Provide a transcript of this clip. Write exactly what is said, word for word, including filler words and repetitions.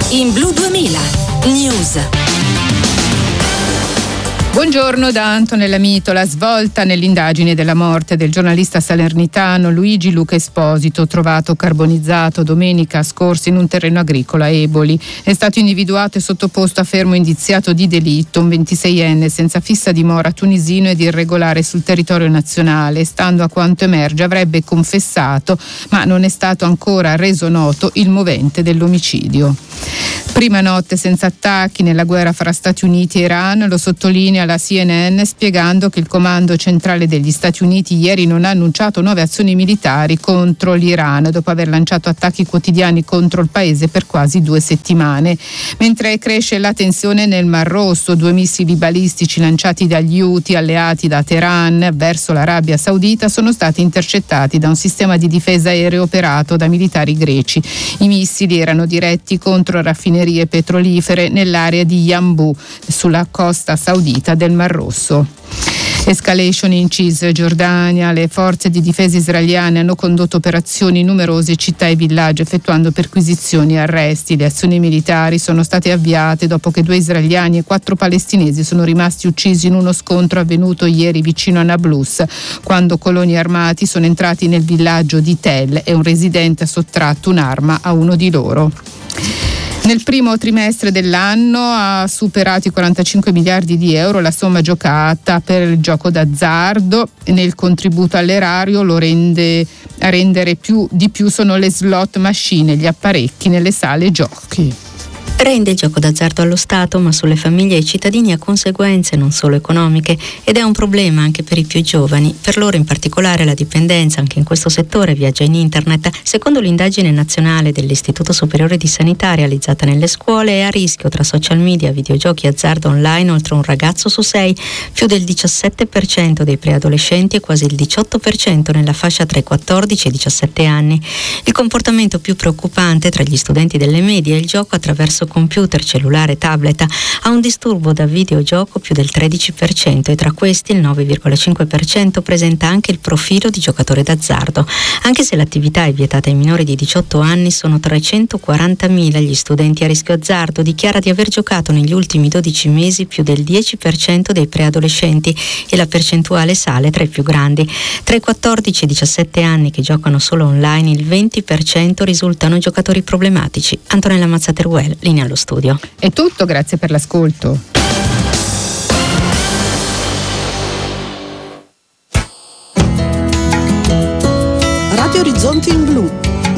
In Blu duemila News. Buongiorno da Antonella Mito. La svolta nell'indagine della morte del giornalista salernitano Luigi Luca Esposito, trovato carbonizzato domenica scorsa in un terreno agricolo a Eboli. È stato individuato e sottoposto a fermo indiziato di delitto un ventiseienne senza fissa dimora tunisino ed irregolare sul territorio nazionale. Stando a quanto emerge, avrebbe confessato, ma non è stato ancora reso noto il movente dell'omicidio. Prima notte senza attacchi nella guerra fra Stati Uniti e Iran, lo sottolinea la C N N spiegando che il comando centrale degli Stati Uniti ieri non ha annunciato nuove azioni militari contro l'Iran dopo aver lanciato attacchi quotidiani contro il paese per quasi due settimane. Mentre cresce la tensione nel Mar Rosso, due missili balistici lanciati dagli Houthi alleati da Teheran verso l'Arabia Saudita sono stati intercettati da un sistema di difesa aereo operato da militari greci. I missili erano diretti contro raffinerie petrolifere nell'area di Yanbu, sulla costa saudita del Mar Rosso. Escalation in Cisgiordania. Le forze di difesa israeliane hanno condotto operazioni in numerose città e villaggi, effettuando perquisizioni e arresti. Le azioni militari sono state avviate dopo che due israeliani e quattro palestinesi sono rimasti uccisi in uno scontro avvenuto ieri vicino a Nablus, quando coloni armati sono entrati nel villaggio di Tel e un residente ha sottratto un'arma a uno di loro. Nel primo trimestre dell'anno ha superato i quarantacinque miliardi di euro la somma giocata per il gioco d'azzardo. Nel contributo all'erario lo rende, a rendere più di più sono le slot machine, gli apparecchi nelle sale giochi. Rende il gioco d'azzardo allo Stato, ma sulle famiglie e i cittadini ha conseguenze non solo economiche ed è un problema anche per i più giovani. Per loro in particolare la dipendenza anche in questo settore viaggia in internet. Secondo l'indagine nazionale dell'Istituto Superiore di Sanità realizzata nelle scuole, è a rischio tra social media, videogiochi e azzardo online oltre un ragazzo su sei, più del diciassette per cento dei preadolescenti e quasi il diciotto per cento nella fascia tra i quattordici e i diciassette anni. Il comportamento più preoccupante tra gli studenti delle medie è il gioco attraverso computer, cellulare e tablet. Ha un disturbo da videogioco più del tredici per cento e tra questi il nove virgola cinque per cento presenta anche il profilo di giocatore d'azzardo. Anche se l'attività è vietata ai minori di diciotto anni, sono trecentoquarantamila gli studenti a rischio azzardo. Dichiara di aver giocato negli ultimi dodici mesi più del dieci per cento dei preadolescenti e la percentuale sale tra i più grandi. Tra i quattordici e i diciassette anni che giocano solo online, il venti per cento risultano giocatori problematici. Antonella Mazzateruel, linea allo studio. È tutto, grazie per l'ascolto. Radio Orizzonti in Blu.